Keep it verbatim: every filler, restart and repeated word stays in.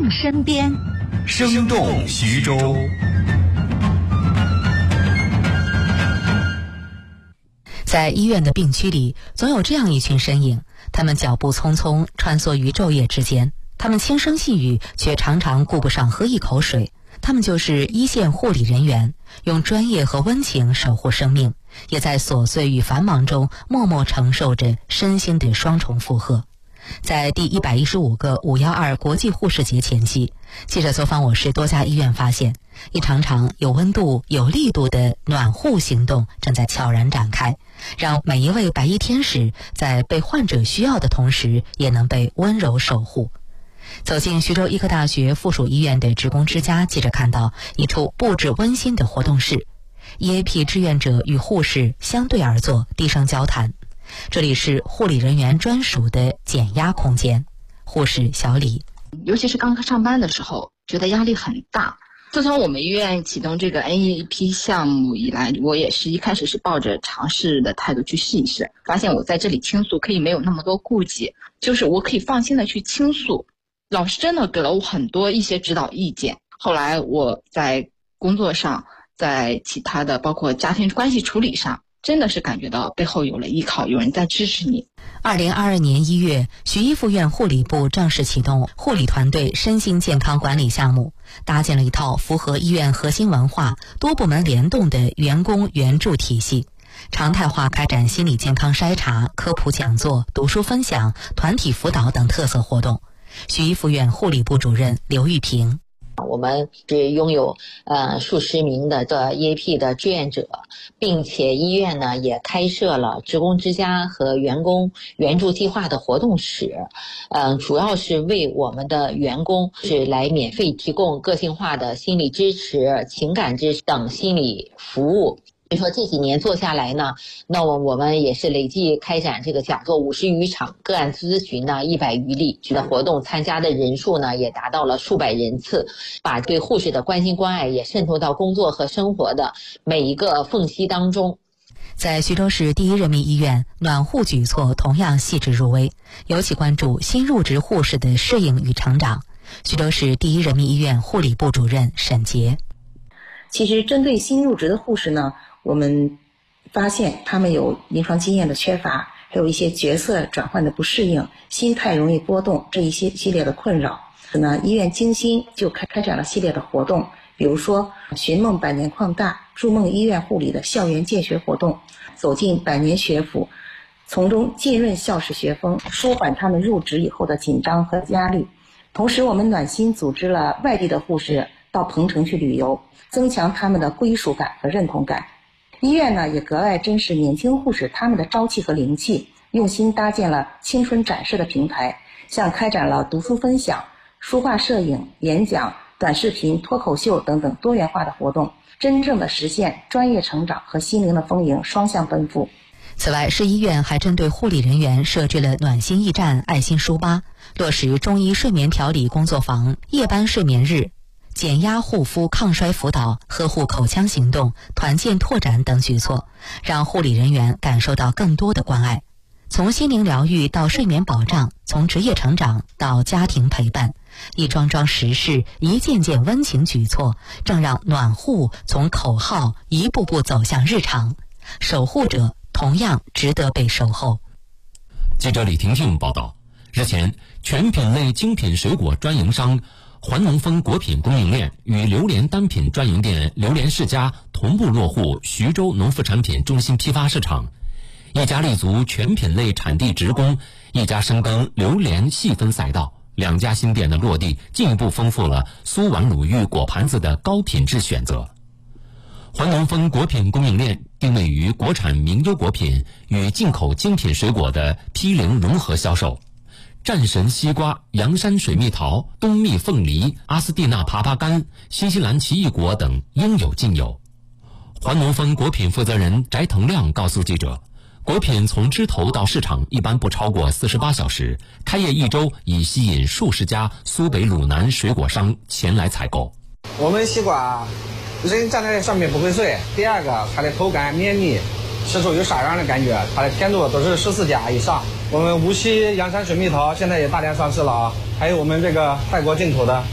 动身边， 生动徐州。 在医院的病区里，总有这样一群身影，他们脚步匆匆穿梭于昼夜之间，他们轻声细语，却常常顾不上喝一口水。他们就是一线护理人员，用专业和温情守护生命，也在琐碎与繁忙中默默承受着身心的双重负荷。在第一百一十五个五一二国际护士节前夕，记者走访我市多家医院，发现一场场有温度、有力度的暖护行动正在悄然展开，让每一位白衣天使在被患者需要的同时，也能被温柔守护。走进徐州医科大学附属医院的职工之家，记者看到一处布置温馨的活动室， E A P 志愿者与护士相对而坐，低声交谈。这里是护理人员专属的减压空间。护士小李， 尤其是刚上班的时候，觉得压力很大。自从我们医院启动这个 N E A P 项目以来，我也是一开始是抱着尝试的态度去试一试，发现我在这里倾诉可以没有那么多顾忌，就是我可以放心的去倾诉。老师真的给了我很多一些指导意见。后来我在工作上，在其他的包括家庭关系处理上，真的是感觉到背后有了依靠，有人在支持你。 二零二二年一月，徐医附院护理部正式启动护理团队身心健康管理项目，搭建了一套符合医院核心文化、多部门联动的员工援助体系，常态化开展心理健康筛查、科普讲座、读书分享、团体辅导等特色活动。徐医附院护理部主任刘玉平， 我们是拥有呃数十名的这 E A P 的志愿者，并且医院呢也开设了职工之家和员工援助计划的活动室，嗯、呃，主要是为我们的员工是来免费提供个性化的心理支持、情感支持等心理服务。所以说这几年做下来呢，那么我们也是累计开展这个讲座五十余场，个案咨询呢一百余例，这个活动参加的人数呢也达到了数百人次，把对护士的关心关爱也渗透到工作和生活的每一个缝隙当中。 在徐州市第一人民医院，暖护举措同样细致入微，尤其关注新入职护士的适应与成长。徐州市第一人民医院护理部主任沈杰， 其实针对新入职的护士呢，我们发现他们有临床经验的缺乏，还有一些角色转换的不适应，心态容易波动，这一些系列的困扰。呢，医院精心就开开展了系列的活动，比如说寻梦百年矿大、筑梦医院护理的校园见学活动，走进百年学府，从中浸润校史学风，舒缓他们入职以后的紧张和压力。同时，我们暖心组织了外地的护士到彭城去旅游，增强他们的归属感和认同感。医院呢也格外珍视年轻护士他们的朝气和灵气，用心搭建了青春展示的平台，像开展了读书分享、书画摄影、演讲、短视频、脱口秀等等多元化的活动，真正的实现专业成长和心灵的丰盈双向奔赴。 此外，市医院还针对护理人员设置了暖心驿站、爱心书吧，落实中医睡眠调理工作坊、夜班睡眠日、减压护肤、抗衰辅导、呵护口腔行动、团建拓展等举措，让护理人员感受到更多的关爱。从心灵疗愈到睡眠保障，从职业成长到家庭陪伴，一桩桩实事，一件件温情举措，正让暖护从口号一步步走向日常。守护者同样值得被守候。 记者李婷婷报道，日前，全品类精品水果专营商环农丰果品供应链与榴莲单品专营店榴莲世家同步落户徐州农副产品中心批发市场，一家立足全品类产地直供，一家深耕榴莲细分赛道，两家新店的落地进一步丰富了苏碗鲁豫果盘子的高品质选择。环农丰果品供应链定位于国产名优果品与进口精品水果的批零融合销售，战神西瓜、阳山水蜜桃、冬蜜凤梨、阿斯蒂纳枇杷干、新西兰奇异果等应有尽有。环农丰果品负责人翟腾亮告诉记者，果品从枝头到市场一般不超过四十八小时，开业一周已吸引数十家苏北鲁南水果商前来采购。 我们西瓜人站在上面不会碎，第二个它的口感绵密，吃出有沙瓤的感觉，它的甜度都是十四加以上。我们无锡阳山水蜜桃现在也大量上市了啊，还有我们这个泰国进口的